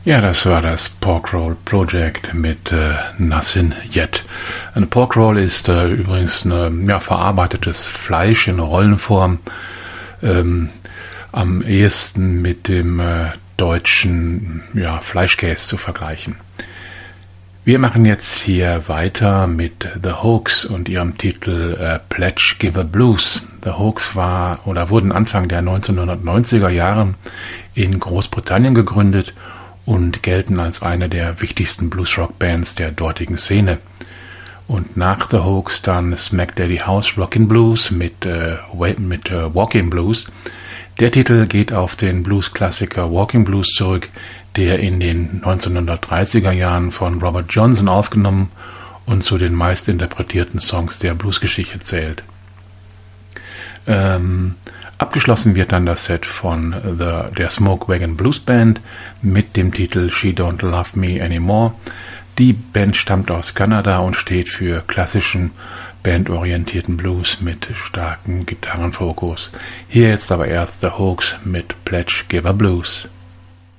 Ja, das war das Pork Roll Project mit Nothing Yet. Ein Pork Roll ist übrigens verarbeitetes Fleisch in Rollenform, am ehesten mit dem deutschen Fleischkäse zu vergleichen. Wir machen jetzt hier weiter mit The Hoax und ihrem Titel Pledge Giver Blues. The Hoax wurden Anfang der 1990er Jahre in Großbritannien gegründet und gelten als eine der wichtigsten Bluesrock-Bands der dortigen Szene. Und nach The Hoax dann Smack Daddy House Rockin' Blues mit Walking Blues. Der Titel geht auf den Blues-Klassiker Walking Blues zurück, der in den 1930er Jahren von Robert Johnson aufgenommen und zu den meist interpretierten Songs der Bluesgeschichte zählt. Abgeschlossen wird dann das Set von der Smoke Wagon Blues Band mit dem Titel She Don't Love Me Anymore. Die Band stammt aus Kanada und steht für klassischen, bandorientierten Blues mit starkem Gitarrenfokus. Hier jetzt aber erst The Hoax mit Pledge Giver Blues.